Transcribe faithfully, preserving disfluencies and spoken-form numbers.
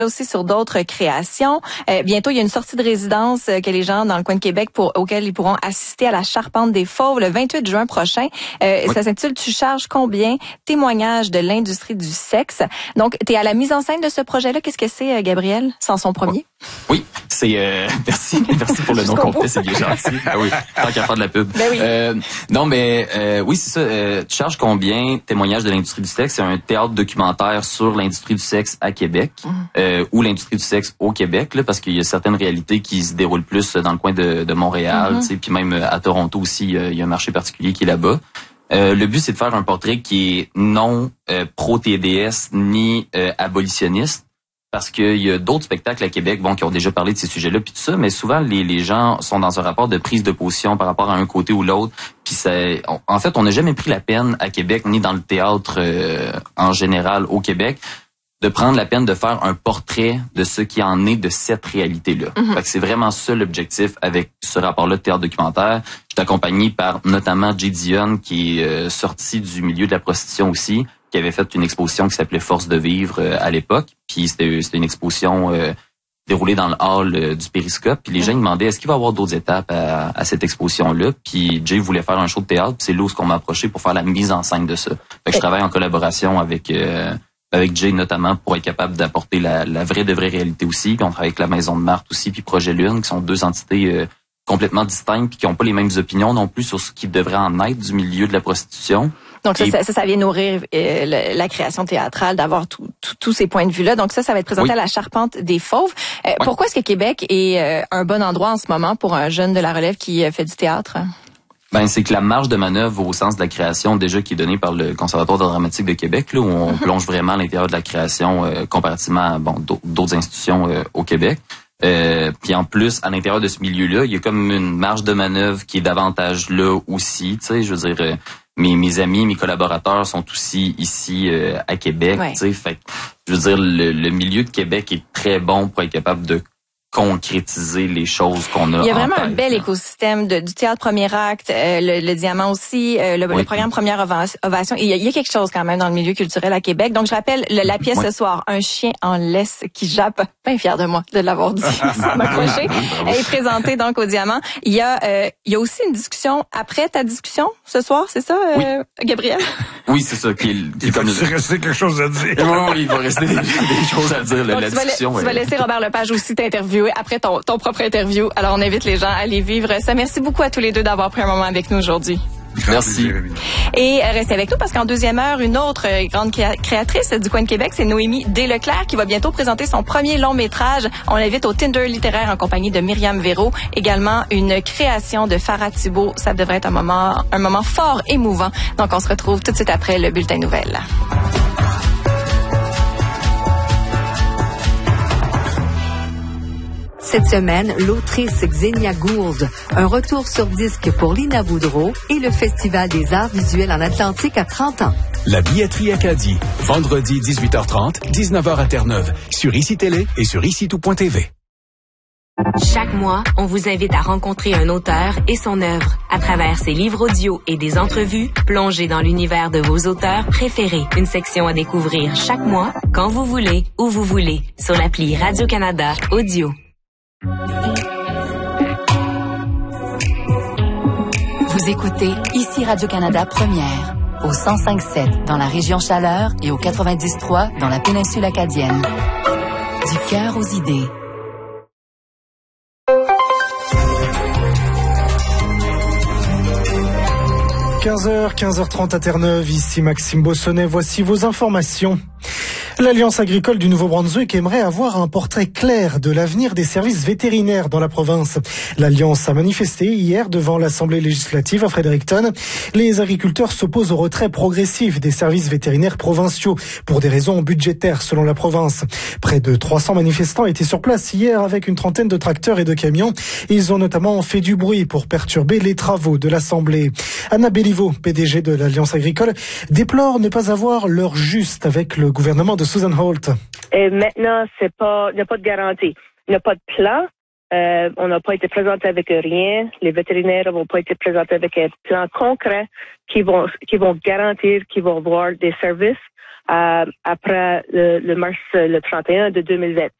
aussi sur d'autres créations. Euh, bientôt, il y a une sortie de résidence euh, que les gens dans le coin de Québec pour auquel ils pourront assister à la Charpente des Fauves le vingt-huit juin prochain. Euh, oui. Ça s'intitule « Tu charges combien? Témoignage de l'industrie du sexe ». Donc, tu es à la mise en scène de ce projet-là. Qu'est-ce que c'est, euh, Gabriel, sans son premier? Oui, c'est... Euh, merci, merci pour le nom complet, c'est bien gentil. Ah oui, tant qu'à faire de la pub. Ben oui. Euh, non, mais euh, oui, c'est ça. Euh, tu charges combien? Témoignage de l'industrie du sexe. C'est un théâtre documentaire sur l'industrie du sexe à Québec. Mmh. Euh, ou l'industrie du sexe au Québec, là, parce qu'il y a certaines réalités qui se déroulent plus dans le coin de, de Montréal, mm-hmm. tu sais, puis même à Toronto aussi, euh, il y a un marché particulier qui est là-bas. Euh, le but, c'est de faire un portrait qui est non euh, pro-T D S ni euh, abolitionniste, parce qu'il y a d'autres spectacles à Québec, bon, qui ont déjà parlé de ces sujets-là, puis tout ça, mais souvent les, les gens sont dans un rapport de prise de position par rapport à un côté ou l'autre. Puis c'est, en fait, on n'a jamais pris la peine à Québec ni dans le théâtre euh, en général au Québec de prendre la peine de faire un portrait de ce qui en est de cette réalité-là. Mm-hmm. Fait que c'est vraiment ça l'objectif avec ce rapport-là de théâtre documentaire. Je suis accompagné par notamment Jay Dion, qui est euh, sorti du milieu de la prostitution aussi, qui avait fait une exposition qui s'appelait Force de vivre euh, à l'époque. Puis c'était, c'était une exposition euh, déroulée dans le hall euh, du Périscope. Puis les mm-hmm. gens demandaient, est-ce qu'il va y avoir d'autres étapes à, à cette exposition-là? Puis Jay voulait faire un show de théâtre. Puis c'est là où qu'on m'a approché pour faire la mise en scène de ça. Fait que je travaille en collaboration avec... Euh, avec Jay notamment pour être capable d'apporter la, la vraie de vraie réalité aussi. Puis on travaille avec la Maison de Marthe aussi, puis Projet Lune, qui sont deux entités euh, complètement distinctes puis qui n'ont pas les mêmes opinions non plus sur ce qui devrait en être du milieu de la prostitution. Donc ça, Et... ça, ça, ça vient nourrir euh, le, la création théâtrale, d'avoir tous tout, tout ces points de vue-là. Donc ça, ça va être présenté oui. à la Charpente des Fauves. Euh, oui. Pourquoi est-ce que Québec est euh, un bon endroit en ce moment pour un jeune de la relève qui euh, fait du théâtre? Ben, c'est que la marge de manœuvre au sens de la création, déjà qui est donnée par le Conservatoire de dramatique de Québec, là, où on mm-hmm. plonge vraiment à l'intérieur de la création euh, comparativement à bon, d'autres institutions euh, au Québec. Euh, puis en plus, à l'intérieur de ce milieu-là, il y a comme une marge de manœuvre qui est davantage là aussi. Tu sais, je veux dire, euh, mes, mes amis, mes collaborateurs sont aussi ici euh, à Québec. Ouais. Tu sais, fait je veux dire, le, le milieu de Québec est très bon pour être capable de concrétiser les choses qu'on a. Il y a vraiment en tête, un bel là. écosystème de, du théâtre premier acte, euh, le, le Diamant aussi, euh, le, oui. le programme Première Ovation. Il y, a, il y a quelque chose quand même dans le milieu culturel à Québec. Donc je rappelle le, la pièce oui. ce soir, Un chien en laisse qui jappe. Bien fier de moi de l'avoir dit sans m'accrocher. Elle est présentée donc au Diamant. Il y a, euh, il y a aussi une discussion après ta discussion ce soir, c'est ça, euh, oui. Gabriel? Oui, c'est ça. Qui est, qui il va rester quelque chose à dire. Oui, oui, il va rester des, des choses à dire. Donc, la tu discussion. Vas, tu vas laisser Robert Lepage aussi t'interviewer après ton, ton propre interview. Alors, on invite les gens à aller vivre ça. Merci beaucoup à tous les deux d'avoir pris un moment avec nous aujourd'hui. Merci. Et restez avec nous parce qu'en deuxième heure, une autre grande créatrice du coin de Québec, c'est Noémie Desleclerc qui va bientôt présenter son premier long métrage. On l'invite au Tinder littéraire en compagnie de Myriam Véro. Également une création de Farah Thibault. Ça devrait être un moment, un moment fort émouvant. Donc, on se retrouve tout de suite après le bulletin nouvelles. Cette semaine, l'autrice Xenia Gould, un retour sur disque pour Lina Boudreau et le Festival des arts visuels en Atlantique à trente ans. La billetterie Acadie, vendredi dix-huit heures trente, dix-neuf heures à Terre-Neuve, sur I C I Télé et sur ici tout point t v. Chaque mois, on vous invite à rencontrer un auteur et son œuvre. À travers ses livres audio et des entrevues, plongez dans l'univers de vos auteurs préférés. Une section à découvrir chaque mois, quand vous voulez, où vous voulez, sur l'appli Radio-Canada Audio. Vous écoutez ici Radio-Canada Première, au cent cinq sept dans la région Chaleur et au quatre-vingt-dix trois dans la péninsule acadienne. Du cœur aux idées. quinze heures, quinze heures trente à Terre-Neuve, ici Maxime Bossonnet, voici vos informations. L'Alliance agricole du Nouveau-Brunswick aimerait avoir un portrait clair de l'avenir des services vétérinaires dans la province. L'Alliance a manifesté hier devant l'Assemblée législative à Fredericton. Les agriculteurs s'opposent au retrait progressif des services vétérinaires provinciaux pour des raisons budgétaires selon la province. Près de trois cents manifestants étaient sur place hier avec une trentaine de tracteurs et de camions. Ils ont notamment fait du bruit pour perturber les travaux de l'Assemblée. Anna Béliveau, P D G de l'Alliance agricole, déplore ne pas avoir l'heure juste avec le gouvernement de Susan Holt. Et maintenant, c'est pas, il n'y a pas de garantie. Il n'y a pas de plan. Euh, on n'a pas été présenté avec rien. Les vétérinaires n'ont pas été présentés avec un plan concret qui vont qui vont garantir qu'ils vont avoir des services euh, après le, le mars le trente et un de deux mille vingt.